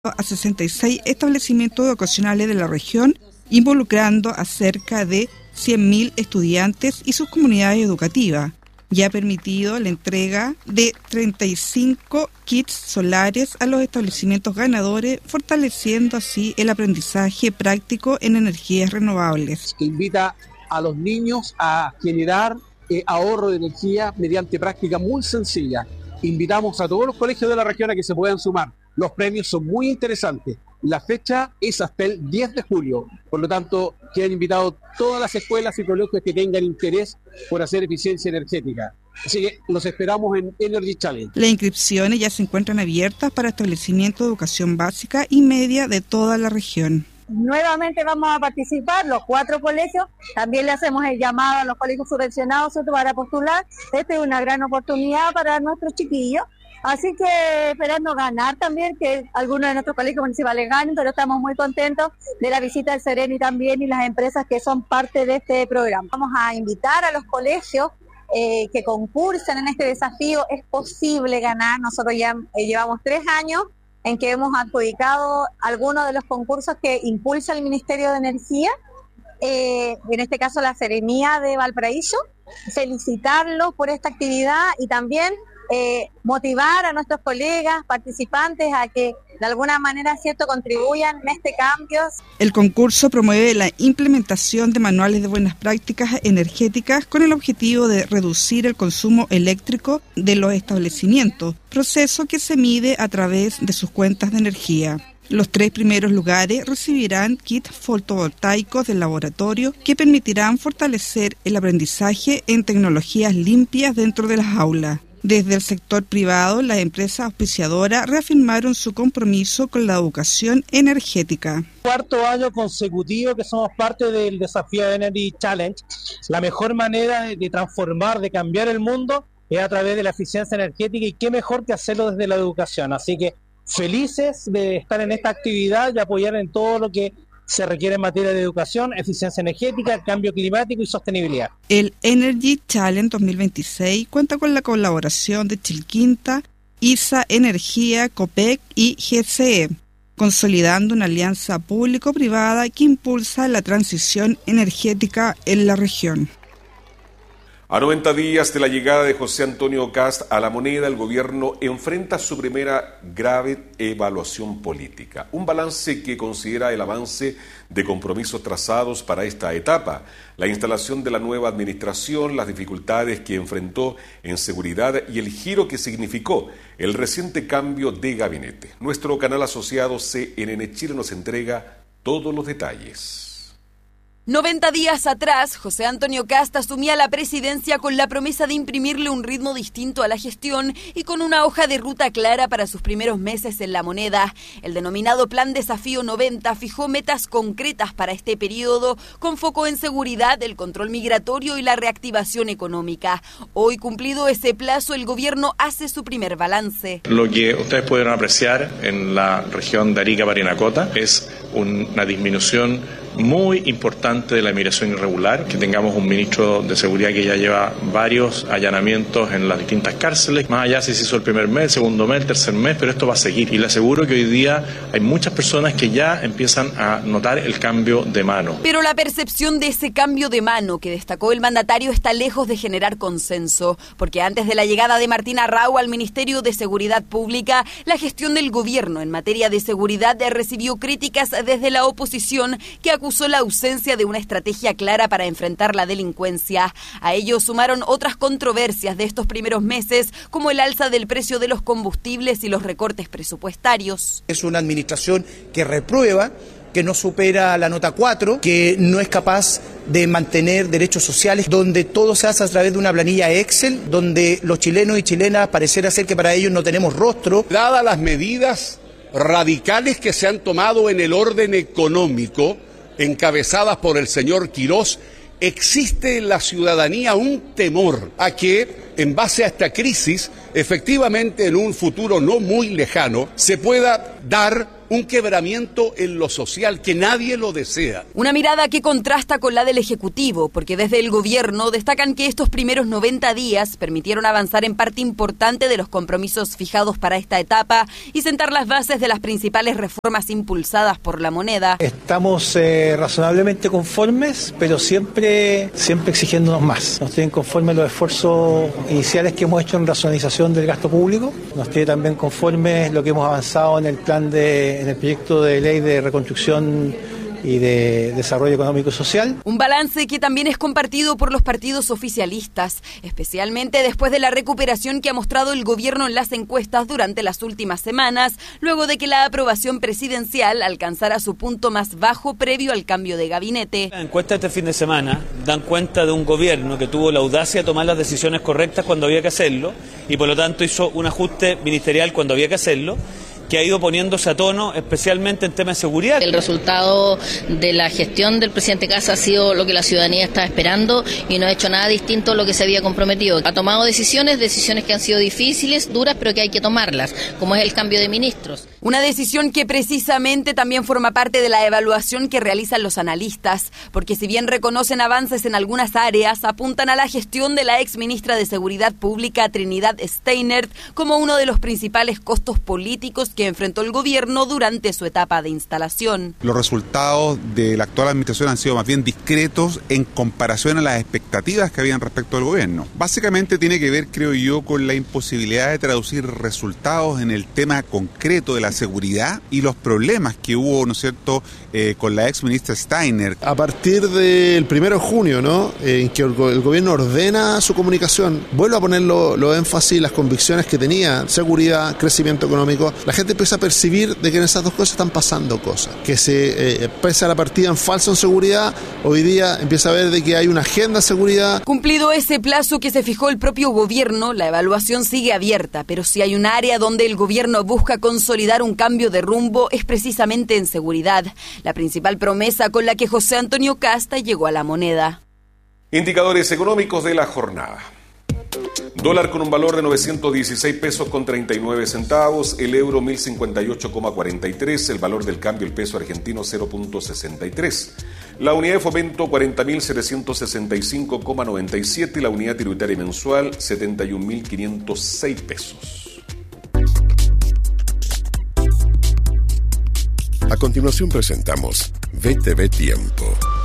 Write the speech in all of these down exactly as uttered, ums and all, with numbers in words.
a sesenta y seis establecimientos educacionales de la región, involucrando a cerca de cien mil estudiantes y sus comunidades educativas. Ya ha permitido la entrega de treinta y cinco kits solares a los establecimientos ganadores, fortaleciendo así el aprendizaje práctico en energías renovables. Que invita a los niños a generar eh, ahorro de energía mediante prácticas muy sencillas. Invitamos a todos los colegios de la región a que se puedan sumar. Los premios son muy interesantes. La fecha es hasta el diez de julio, por lo tanto, quedan invitados todas las escuelas y colegios que tengan interés por hacer eficiencia energética. Así que los esperamos en Energy Challenge. Las inscripciones ya se encuentran abiertas para establecimientos de educación básica y media de toda la región. Nuevamente vamos a participar los cuatro colegios, también le hacemos el llamado a los colegios subvencionados para postular. Esta es una gran oportunidad para nuestros chiquillos. Así que esperando ganar también, que algunos de nuestros colegios municipales ganen, pero estamos muy contentos de la visita del Sereni también y las empresas que son parte de este programa. Vamos a invitar a los colegios eh, que concursan en este desafío. Es posible ganar. Nosotros ya eh, llevamos tres años en que hemos adjudicado algunos de los concursos que impulsa el Ministerio de Energía, eh, en este caso la Seremía de Valparaíso. Felicitarlos por esta actividad y también Eh, motivar a nuestros colegas participantes a que de alguna manera cierto contribuyan en este cambio. El concurso promueve la implementación de manuales de buenas prácticas energéticas con el objetivo de reducir el consumo eléctrico de los establecimientos, proceso que se mide a través de sus cuentas de energía. Los tres primeros lugares recibirán kits fotovoltaicos del laboratorio que permitirán fortalecer el aprendizaje en tecnologías limpias dentro de las aulas. Desde el sector privado, las empresas auspiciadoras reafirmaron su compromiso con la educación energética. Cuarto año consecutivo que somos parte del desafío de Energy Challenge. La mejor manera de transformar, de cambiar el mundo es a través de la eficiencia energética, y qué mejor que hacerlo desde la educación. Así que felices de estar en esta actividad y apoyar en todo lo que se requiere en materia de educación, eficiencia energética, cambio climático y sostenibilidad. El Energy Challenge dos mil veintiséis cuenta con la colaboración de Chilquinta, I S A Energía, COPEC y G C E, consolidando una alianza público-privada que impulsa la transición energética en la región. A noventa días de la llegada de José Antonio Kast a La Moneda, el gobierno enfrenta su primera grave evaluación política. Un balance que considera el avance de compromisos trazados para esta etapa, la instalación de la nueva administración, las dificultades que enfrentó en seguridad y el giro que significó el reciente cambio de gabinete. Nuestro canal asociado C N N Chile nos entrega todos los detalles. noventa días atrás, José Antonio Kast asumía la presidencia con la promesa de imprimirle un ritmo distinto a la gestión y con una hoja de ruta clara para sus primeros meses en La Moneda. El denominado Plan Desafío noventa fijó metas concretas para este periodo con foco en seguridad, el control migratorio y la reactivación económica. Hoy, cumplido ese plazo, el gobierno hace su primer balance. Lo que ustedes pudieron apreciar en la región de Arica, Parinacota, es una disminución muy importante de la migración irregular, que tengamos un ministro de Seguridad que ya lleva varios allanamientos en las distintas cárceles, más allá si se hizo el primer mes, el segundo mes, el tercer mes, pero esto va a seguir. Y le aseguro que hoy día hay muchas personas que ya empiezan a notar el cambio de mano. Pero la percepción de ese cambio de mano que destacó el mandatario está lejos de generar consenso, porque antes de la llegada de Martín Arrau al Ministerio de Seguridad Pública, la gestión del gobierno en materia de seguridad recibió críticas desde la oposición, que acusó la ausencia de una estrategia clara para enfrentar la delincuencia. A ello sumaron otras controversias de estos primeros meses, como el alza del precio de los combustibles y los recortes presupuestarios. Es una administración que reprueba, que no supera la nota cuatro, que no es capaz de mantener derechos sociales, donde todo se hace a través de una planilla Excel, donde los chilenos y chilenas pareciera ser que para ellos no tenemos rostro. Dadas las medidas radicales que se han tomado en el orden económico, encabezadas por el señor Quirós, existe en la ciudadanía un temor a que, en base a esta crisis, efectivamente en un futuro no muy lejano, se pueda dar un quebramiento en lo social que nadie lo desea. Una mirada que contrasta con la del Ejecutivo, porque desde el gobierno destacan que estos primeros noventa días permitieron avanzar en parte importante de los compromisos fijados para esta etapa y sentar las bases de las principales reformas impulsadas por la moneda. Estamos eh, razonablemente conformes, pero siempre, siempre exigiéndonos más. Nos tienen conformes los esfuerzos iniciales que hemos hecho en racionalización del gasto público. Nos tiene también conformes lo que hemos avanzado en el plan de, en el proyecto de ley de reconstrucción y de desarrollo económico y social. Un balance que también es compartido por los partidos oficialistas, especialmente después de la recuperación que ha mostrado el gobierno en las encuestas durante las últimas semanas, luego de que la aprobación presidencial alcanzara su punto más bajo previo al cambio de gabinete. Las encuestas de este fin de semana dan cuenta de un gobierno que tuvo la audacia de tomar las decisiones correctas cuando había que hacerlo y por lo tanto hizo un ajuste ministerial cuando había que hacerlo, que ha ido poniéndose a tono, especialmente en temas de seguridad. El resultado de la gestión del presidente Kast ha sido lo que la ciudadanía estaba esperando y no ha hecho nada distinto a lo que se había comprometido. Ha tomado decisiones, decisiones que han sido difíciles, duras, pero que hay que tomarlas, como es el cambio de ministros. Una decisión que precisamente también forma parte de la evaluación que realizan los analistas, porque si bien reconocen avances en algunas áreas, apuntan a la gestión de la ex ministra de Seguridad Pública, Trinidad Steinert, como uno de los principales costos políticos que que enfrentó el gobierno durante su etapa de instalación. Los resultados de la actual administración han sido más bien discretos en comparación a las expectativas que habían respecto al gobierno. Básicamente tiene que ver, creo yo, con la imposibilidad de traducir resultados en el tema concreto de la seguridad y los problemas que hubo, ¿no es cierto?, eh, con la ex ministra Steiner. A partir del primero de junio, ¿no?, en que el, el gobierno ordena su comunicación, vuelve a poner los lo énfasis, las convicciones que tenía, seguridad, crecimiento económico, la gente empieza a percibir de que en esas dos cosas están pasando cosas, que se eh, pese a la partida en falso en seguridad, hoy día empieza a ver de que hay una agenda de seguridad. Cumplido ese plazo que se fijó el propio gobierno, la evaluación sigue abierta, pero si hay un área donde el gobierno busca consolidar un cambio de rumbo es precisamente en seguridad, la principal promesa con la que José Antonio Kast llegó a la moneda. Indicadores económicos de la jornada. Dólar con un valor de novecientos dieciséis pesos con treinta y nueve centavos, el euro mil cincuenta y ocho coma cuarenta y tres, el valor del cambio el peso argentino cero punto sesenta y tres, la unidad de fomento cuarenta mil setecientos sesenta y cinco coma noventa y siete y la unidad tributaria mensual setenta y un mil quinientos seis pesos. A continuación presentamos V T V Tiempo.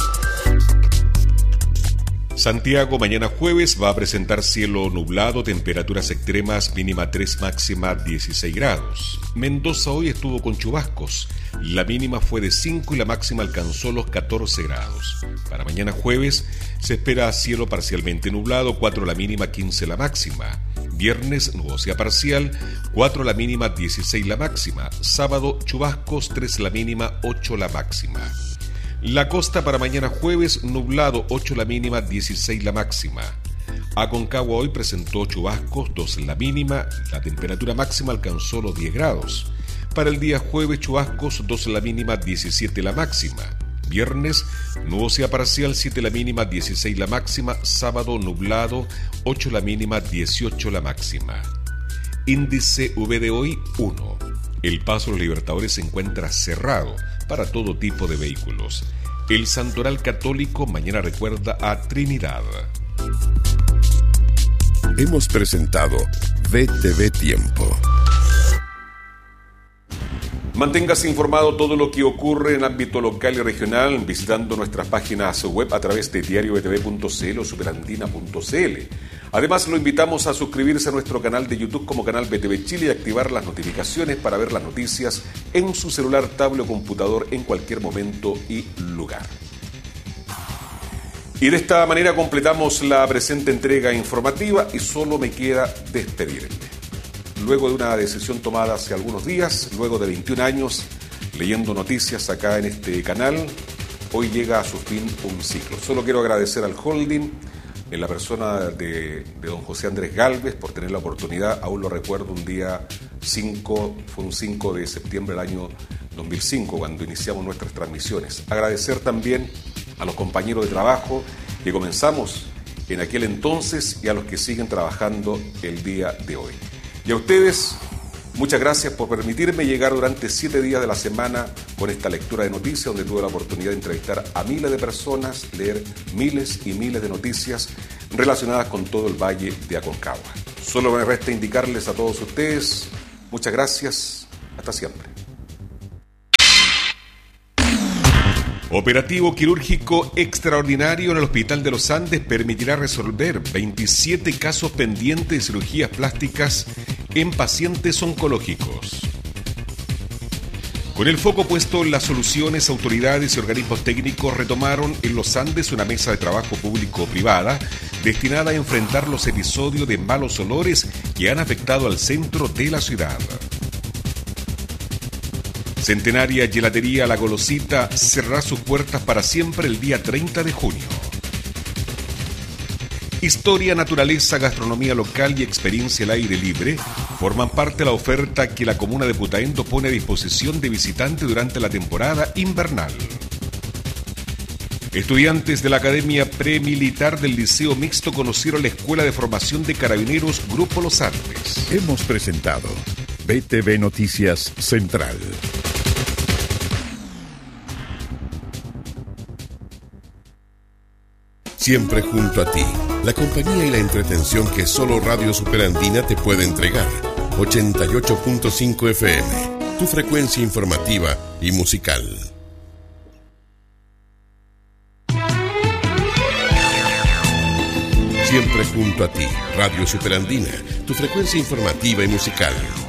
Santiago mañana jueves va a presentar cielo nublado, temperaturas extremas, mínima tres, máxima dieciséis grados. Mendoza hoy estuvo con chubascos, la mínima fue de cinco y la máxima alcanzó los catorce grados. Para mañana jueves se espera cielo parcialmente nublado, cuatro la mínima, quince la máxima. Viernes nubosidad parcial, cuatro la mínima, dieciséis la máxima. Sábado chubascos, tres la mínima, ocho la máxima. La costa para mañana jueves, nublado, ocho la mínima, dieciséis la máxima. Aconcagua hoy presentó chubascos, dos la mínima, la temperatura máxima alcanzó los diez grados. Para el día jueves, chubascos, dos la mínima, diecisiete la máxima. Viernes, nubosidad parcial, siete la mínima, dieciséis la máxima. Sábado, nublado, ocho la mínima, dieciocho la máxima. Índice V de hoy, uno. El Paso de los Libertadores se encuentra cerrado para todo tipo de vehículos. El Santoral Católico mañana recuerda a Trinidad. Hemos presentado V T V Tiempo. Manténgase informado todo lo que ocurre en ámbito local y regional visitando nuestras páginas web a través de diario v t v punto c l o superandina punto c l. Además, lo invitamos a suscribirse a nuestro canal de YouTube como Canal V T V Chile y activar las notificaciones para ver las noticias en su celular, tablet o computador en cualquier momento y lugar. Y de esta manera completamos la presente entrega informativa y solo me queda despedirme. Luego de una decisión tomada hace algunos días, luego de veintiún años leyendo noticias acá en este canal, hoy llega a su fin un ciclo. Solo quiero agradecer al holding, en la persona de, de don José Andrés Gálvez, por tener la oportunidad, aún lo recuerdo, un día cinco, fue un cinco de septiembre del año dos mil cinco, cuando iniciamos nuestras transmisiones. Agradecer también a los compañeros de trabajo que comenzamos en aquel entonces y a los que siguen trabajando el día de hoy. Y a ustedes, Muchas gracias por permitirme llegar durante siete días de la semana con esta lectura de noticias, donde tuve la oportunidad de entrevistar a miles de personas, leer miles y miles de noticias relacionadas con todo el Valle de Aconcagua. Solo me resta indicarles a todos ustedes, muchas gracias, hasta siempre. Operativo quirúrgico extraordinario en el Hospital de los Andes permitirá resolver veintisiete casos pendientes de cirugías plásticas en pacientes oncológicos. Con el foco puesto en las soluciones, autoridades y organismos técnicos retomaron en los Andes una mesa de trabajo público-privada destinada a enfrentar los episodios de malos olores que han afectado al centro de la ciudad. Centenaria Gelatería La Golosita cerrará sus puertas para siempre el día treinta de junio. Historia, naturaleza, gastronomía local y experiencia al aire libre forman parte de la oferta que la comuna de Putaendo pone a disposición de visitantes durante la temporada invernal. Estudiantes de la Academia Premilitar del Liceo Mixto conocieron la Escuela de Formación de Carabineros Grupo Los Andes. Hemos presentado B T V Noticias Central. Siempre junto a ti, la compañía y la entretención que solo Radio Superandina te puede entregar. ochenta y ocho punto cinco F M, tu frecuencia informativa y musical. Siempre junto a ti, Radio Superandina, tu frecuencia informativa y musical.